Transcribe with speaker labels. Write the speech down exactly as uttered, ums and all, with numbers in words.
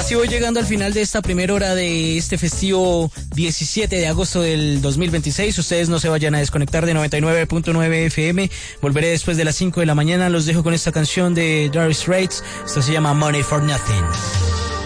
Speaker 1: Así voy llegando al final de esta primera hora de este festivo diecisiete de agosto del dos mil veintiséis. Ustedes no se vayan a desconectar de noventa y nueve punto nueve F M. Volveré después de las cinco de la mañana. Los dejo con esta canción de Dire Straits. Esto se llama Money for Nothing.